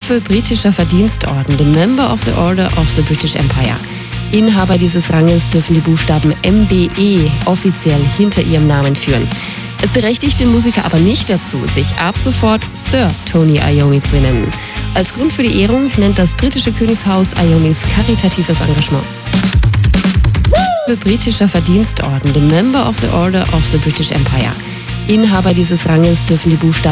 Stufe britischer Verdienstorden, dem Member of the Order of the British Empire. Inhaber dieses Ranges dürfen die Buchstaben MBE offiziell hinter ihrem Namen führen. Es berechtigt den Musiker aber nicht dazu, sich ab sofort Sir Tony Iommi zu nennen. Als Grund für die Ehrung nennt das britische Königshaus Iommis karitatives Engagement. Britischer Verdienstorden, dem Member of the Order of the British Empire. Inhaber dieses Ranges dürfen die Buchstaben